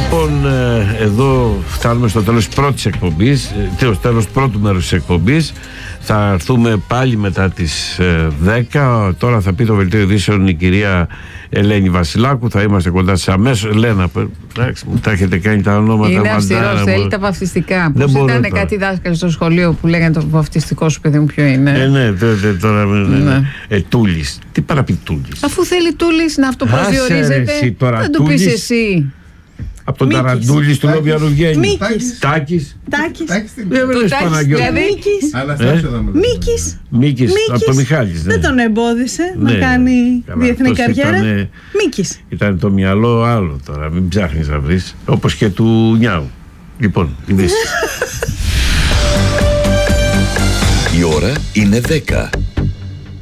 Λοιπόν, εδώ φτάνουμε στο τέλος της πρώτης εκπομπής, τέλος του πρώτου μέρους της εκπομπής. Θα έρθουμε πάλι μετά τις 10. Τώρα θα πει το Βελτίο Ειδήσεων η κυρία Ελένη Βασιλάκου. Θα είμαστε κοντά σε αμέσως. Ελένα, εντάξει, μου τα έχετε κάνει τα ονόματα. Είναι αυστηρός, θέλει τα βαφτιστικά. Πώς ήταν κάτι δάσκαλοι στο σχολείο που λέγανε το βαφτιστικό σου παιδί μου ποιο είναι? Ναι, τώρα. Τούλης. Τι παραπεί Τούλης? Αφού θέλει Τούλης να αυτοπροσδιορίζεται, θα του πεις εσύ. Από τον Ταραντούλη του Λόβια Ρουβιέννη. Μίκης. Τάκης. Μίκης. Από το Μιχάλης. Δεν τον εμπόδισε να κάνει διεθνή καριέρα. Μίκης. Ήταν το μυαλό άλλο τώρα. Μην ψάχνεις να βρεις. Όπως και του Νιάου. Λοιπόν, ειδήσεις. Η ώρα είναι 10.